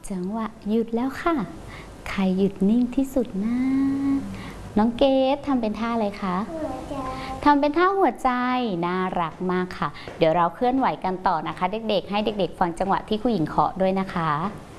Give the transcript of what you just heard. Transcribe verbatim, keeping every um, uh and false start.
จังหวะหยุดแล้วค่ะใครหยุดนิ่งที่สุดนะน้องเกดทำเป็นท่าอะไรคะทำเป็นท่าหัวใจน่ารักมากค่ะเดี๋ยวเราเคลื่อนไหวกันต่อนะคะเด็กๆให้เด็กๆฟังจังหวะที่ครูหญิงเคาะด้วยนะคะ